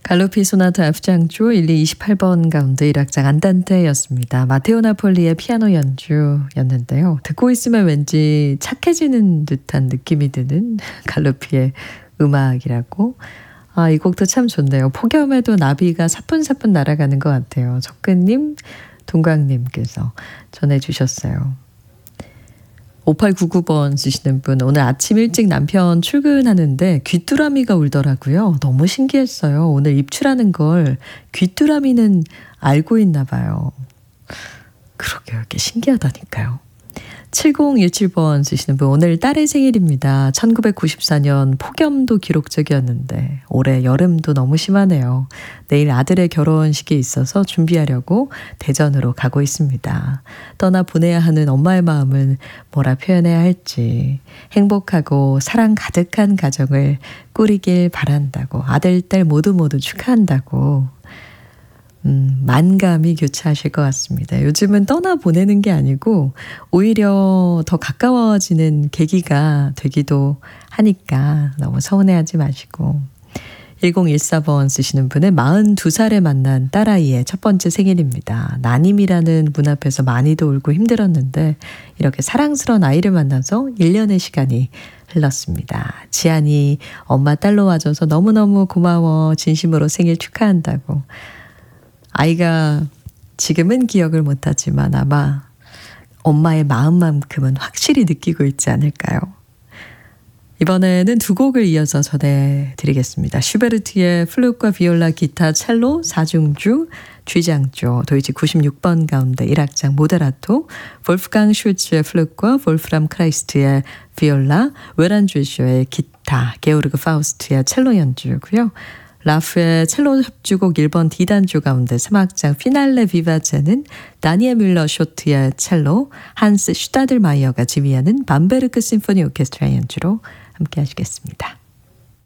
갈로피 소나타 F장조 1, 2, 28번 가운데 1악장 안단테였습니다. 마테오 나폴리의 피아노 연주였는데요. 듣고 있으면 왠지 착해지는 듯한 느낌이 드는 갈로피의 음악이라고. 이 곡도 참 좋네요. 폭염에도 나비가 사뿐사뿐 날아가는 것 같아요. 석근님, 동강님께서 전해주셨어요. 5899번 쓰시는 분, 오늘 아침 일찍 남편 출근하는데 귀뚜라미가 울더라고요. 너무 신기했어요. 오늘 입출하는 걸 귀뚜라미는 알고 있나 봐요. 그러게요. 이게 신기하다니까요. 7017번 쓰시는 분, 오늘 딸의 생일입니다. 1994년 폭염도 기록적이었는데 올해 여름도 너무 심하네요. 내일 아들의 결혼식이 있어서 준비하려고 대전으로 가고 있습니다. 떠나 보내야 하는 엄마의 마음은 뭐라 표현해야 할지, 행복하고 사랑 가득한 가정을 꾸리길 바란다고, 아들, 딸 모두 축하한다고 만감이 교차하실 것 같습니다. 요즘은 떠나보내는 게 아니고 오히려 더 가까워지는 계기가 되기도 하니까 너무 서운해하지 마시고. 1014번 쓰시는 분은 42살에 만난 딸아이의 첫 번째 생일입니다. 난임이라는 문 앞에서 많이도 울고 힘들었는데 이렇게 사랑스러운 아이를 만나서 1년의 시간이 흘렀습니다. 지안이 엄마 딸로 와줘서 너무너무 고마워. 진심으로 생일 축하한다고. 아이가 지금은 기억을 못하지만 아마 엄마의 마음만큼은 확실히 느끼고 있지 않을까요? 이번에는 두 곡을 이어서 전해드리겠습니다. 슈베르트의 플룻과 비올라, 기타, 첼로, 사중주, 쥐장조, 도이치 96번 가운데 1악장 모데라토, 볼프강 슐츠의 플룻과 볼프람 크라이스트의 비올라, 웨란주쇼의 기타, 게오르그 파우스트의 첼로 연주고요. 라프의 첼로 협주곡 1번 D단조 가운데 3악장 피날레 비바제는 다니엘 뮬러 쇼트의 첼로, 한스 슈타들마이어가 지휘하는 밤베르크 심포니 오케스트라 연주로 함께 하시겠습니다.